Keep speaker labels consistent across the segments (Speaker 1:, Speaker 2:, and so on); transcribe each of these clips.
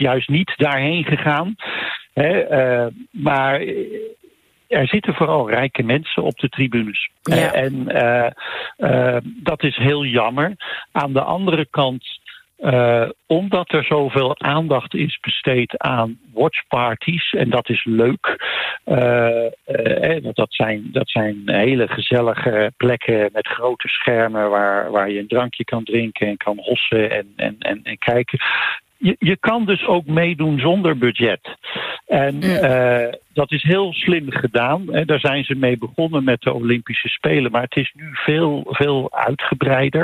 Speaker 1: juist niet daarheen gegaan. Maar er zitten vooral rijke mensen op de tribunes.
Speaker 2: Ja.
Speaker 1: En dat is heel jammer. Aan de andere kant, omdat er zoveel aandacht is besteed aan watchparties, en dat is leuk. Dat zijn hele gezellige plekken met grote schermen waar je een drankje kan drinken en kan hossen en kijken. Je kan dus ook meedoen zonder budget. En dat is heel slim gedaan. Daar zijn ze mee begonnen met de Olympische Spelen. Maar het is nu veel uitgebreider.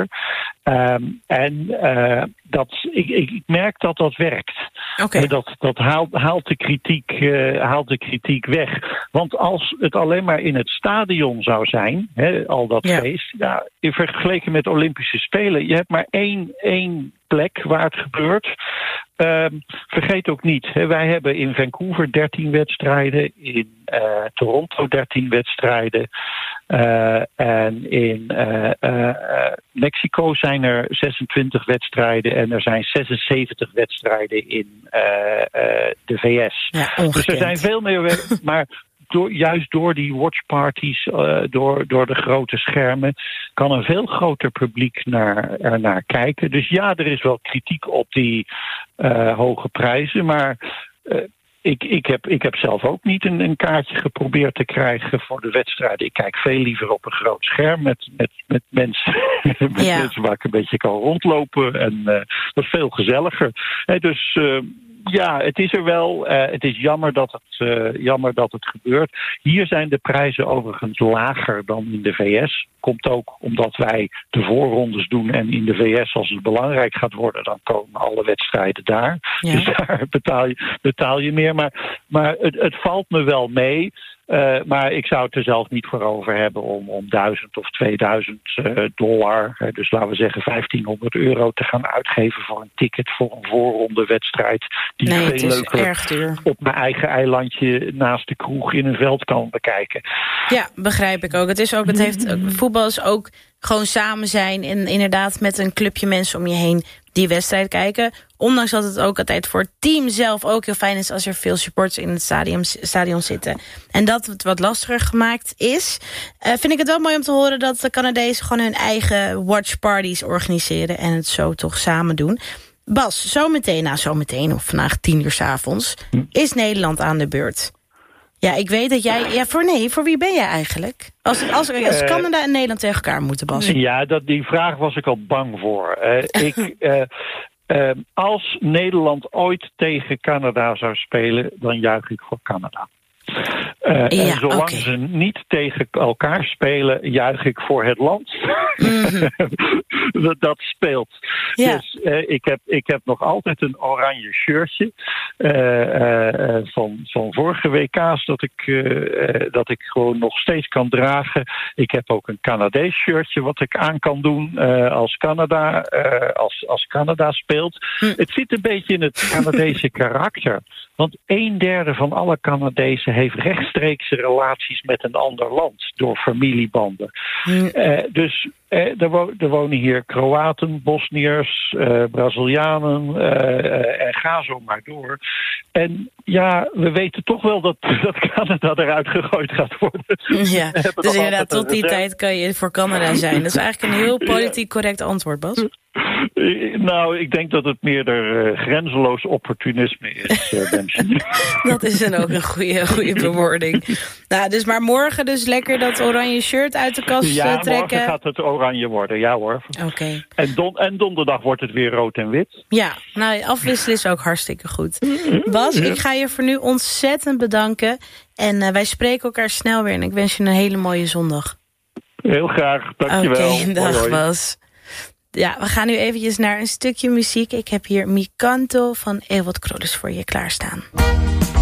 Speaker 1: Ik merk dat dat werkt.
Speaker 2: Okay.
Speaker 1: Dat haalt de kritiek weg. Want als het alleen maar in het stadion zou zijn, al dat feest, vergeleken met Olympische Spelen, je hebt maar één plek waar het gebeurt. Vergeet ook niet, wij hebben in Vancouver 13 wedstrijden, in Toronto 13 wedstrijden en in Mexico zijn er 26 wedstrijden en er zijn 76 wedstrijden in de VS.
Speaker 2: Ja,
Speaker 1: dus er zijn veel meer, maar juist door die watchparties, door de grote schermen, kan een veel groter publiek naar kijken. Dus ja, er is wel kritiek op die hoge prijzen, maar ik heb zelf ook niet een kaartje geprobeerd te krijgen voor de wedstrijden. Ik kijk veel liever op een groot scherm met mensen, mensen waar ik een beetje kan rondlopen. En dat is veel gezelliger. Dus ja, het is er wel. Het is jammer dat het gebeurt. Hier zijn de prijzen overigens lager dan in de VS. Komt ook omdat wij de voorrondes doen. En in de VS, als het belangrijk gaat worden, dan komen alle wedstrijden daar. Ja. Dus daar betaal je meer. Maar het valt me wel mee. Maar ik zou het er zelf niet voor over hebben om $1000 of $2000, dus laten we zeggen €1500 te gaan uitgeven voor een ticket voor een voorronde wedstrijd die veel leuker op mijn eigen eilandje naast de kroeg in een veld kan bekijken.
Speaker 2: Ja, begrijp ik ook. Voetbal is ook gewoon samen zijn en inderdaad met een clubje mensen om je heen die wedstrijd kijken. Ondanks dat het ook altijd voor het team zelf ook heel fijn is als er veel supporters in het stadion zitten. En dat het wat lastiger gemaakt is. Vind ik het wel mooi om te horen dat de Canadezen gewoon hun eigen watchparties organiseren en het zo toch samen doen. Bas, zometeen of vandaag 10:00 'avonds is Nederland aan de beurt. Ja, ik weet dat jij... Ja, voor wie ben jij eigenlijk? Als Canada en Nederland tegen elkaar moeten, Bas.
Speaker 1: Ja, die vraag was ik al bang voor. Als Nederland ooit tegen Canada zou spelen, dan juich ik voor Canada. En zolang ze niet tegen elkaar spelen, juich ik voor het land. Dat speelt. Ja. Dus ik heb nog altijd een oranje shirtje van vorige WK's dat ik gewoon nog steeds kan dragen. Ik heb ook een Canadees shirtje wat ik aan kan doen als Canada speelt. Het zit een beetje in het Canadese karakter. Want 1/3 van alle Canadezen heeft rechtstreekse relaties met een ander land door familiebanden. Dus er wonen hier Kroaten, Bosniërs, Brazilianen en ga zo maar door. En ja, we weten toch wel dat Canada eruit gegooid gaat worden.
Speaker 2: Ja, dus inderdaad, tot die tijd kan je voor Canada zijn. Dat is eigenlijk een heel politiek correct antwoord, Bas.
Speaker 1: Nou, ik denk dat het meer grenzeloos opportunisme is, Benjamin.
Speaker 2: Dat is dan ook een goede bewoording. Nou, dus maar morgen dus lekker dat oranje shirt uit de kast trekken.
Speaker 1: Ja, morgen gaat het oranje worden, ja hoor.
Speaker 2: Oké.
Speaker 1: En donderdag wordt het weer rood en wit.
Speaker 2: Ja, nou, afwisselen is ook hartstikke goed. Bas, ik ga je voor nu ontzettend bedanken. En wij spreken elkaar snel weer. En ik wens je een hele mooie zondag.
Speaker 1: Heel graag, dankjewel.
Speaker 2: Oké, dag Bas. Ja, we gaan nu eventjes naar een stukje muziek. Ik heb hier Mi Canto van Ewald Krodes voor je klaarstaan.